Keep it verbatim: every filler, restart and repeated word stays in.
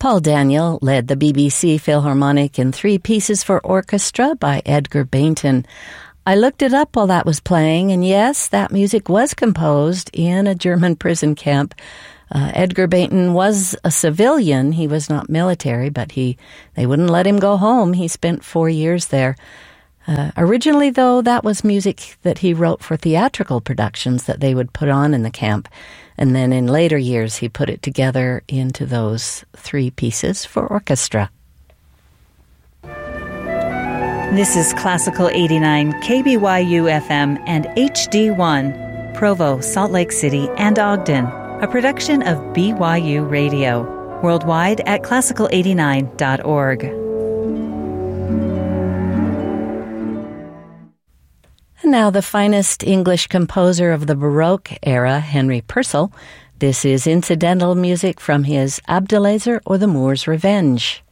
Paul Daniel led the B B C Philharmonic in Three Pieces for Orchestra by Edgar Bainton. I looked it up while that was playing, and yes, that music was composed in a German prison camp. Uh, Edgar Bainton was a civilian. He was not military, but he they wouldn't let him go home. He spent four years there. Uh, originally, though, that was music that he wrote for theatrical productions that they would put on in the camp. And then in later years, he put it together into those three pieces for orchestra. This is Classical eighty-nine, K B Y U F M and H D one, Provo, Salt Lake City, and Ogden, a production of B Y U Radio, worldwide at classical eighty-nine dot org. And now the finest English composer of the Baroque era, Henry Purcell. This is incidental music from his Abdelazer or the Moor's Revenge.